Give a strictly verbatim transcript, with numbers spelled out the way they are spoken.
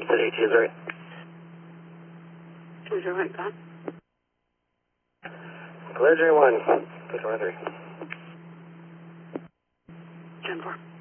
City, two zero eight. two zero eight, gone. Clear three one, push one three. ten four.